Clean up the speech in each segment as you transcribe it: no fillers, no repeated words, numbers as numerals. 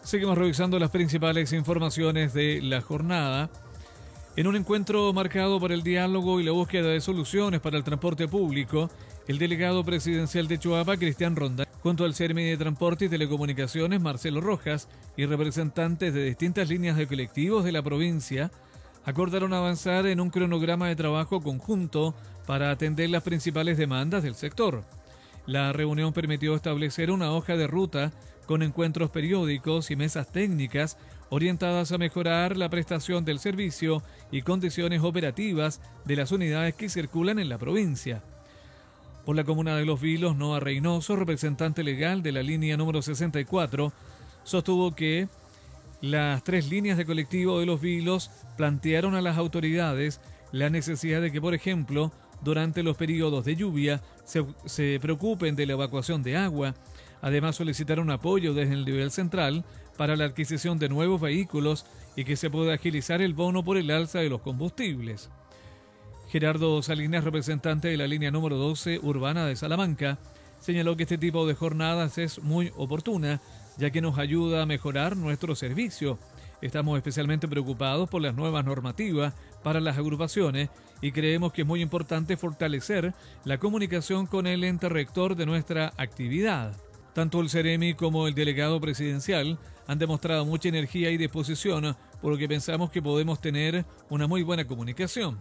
Seguimos revisando las principales informaciones de la jornada. En un encuentro marcado por el diálogo y la búsqueda de soluciones para el transporte público, el delegado presidencial de Choapa, Cristian Ronda, junto al CERMI de Transporte y Telecomunicaciones, Marcelo Rojas, y representantes de distintas líneas de colectivos de la provincia, acordaron avanzar en un cronograma de trabajo conjunto para atender las principales demandas del sector. La reunión permitió establecer una hoja de ruta con encuentros periódicos y mesas técnicas orientadas a mejorar la prestación del servicio y condiciones operativas de las unidades que circulan en la provincia. Por la comuna de Los Vilos, Noa Reynoso, representante legal de la línea número 64, sostuvo que las 3 líneas de colectivo de Los Vilos plantearon a las autoridades la necesidad de que, por ejemplo, durante los periodos de lluvia se preocupen de la evacuación de agua. Además, solicitaron apoyo desde el nivel central para la adquisición de nuevos vehículos y que se pueda agilizar el bono por el alza de los combustibles. Gerardo Salinas, representante de la línea número 12 urbana de Salamanca, señaló que este tipo de jornadas es muy oportuna, ya que nos ayuda a mejorar nuestro servicio. Estamos especialmente preocupados por las nuevas normativas para las agrupaciones y creemos que es muy importante fortalecer la comunicación con el ente rector de nuestra actividad. Tanto el CEREMI como el delegado presidencial han demostrado mucha energía y disposición, por lo que pensamos que podemos tener una muy buena comunicación.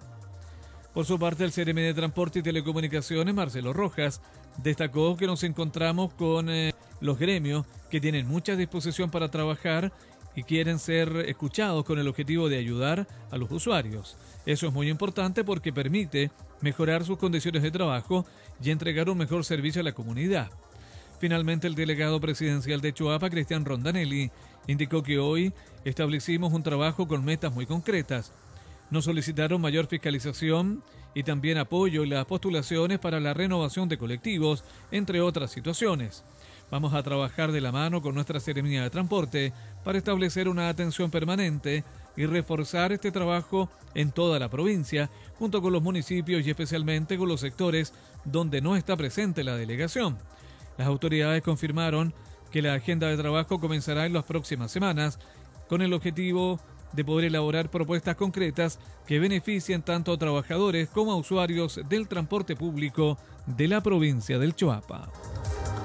Por su parte, el CEREMI de Transporte y Telecomunicaciones, Marcelo Rojas, destacó que nos encontramos con los gremios que tienen mucha disposición para trabajar y quieren ser escuchados con el objetivo de ayudar a los usuarios. Eso es muy importante porque permite mejorar sus condiciones de trabajo y entregar un mejor servicio a la comunidad. Finalmente, el delegado presidencial de Choapa, Cristian Rondanelli, indicó que hoy establecimos un trabajo con metas muy concretas. Nos solicitaron mayor fiscalización y también apoyo en las postulaciones para la renovación de colectivos, entre otras situaciones. Vamos a trabajar de la mano con nuestra Seremía de Transporte para establecer una atención permanente y reforzar este trabajo en toda la provincia, junto con los municipios y especialmente con los sectores donde no está presente la delegación. Las autoridades confirmaron que la agenda de trabajo comenzará en las próximas semanas, con el objetivo de poder elaborar propuestas concretas que beneficien tanto a trabajadores como a usuarios del transporte público de la provincia del Choapa.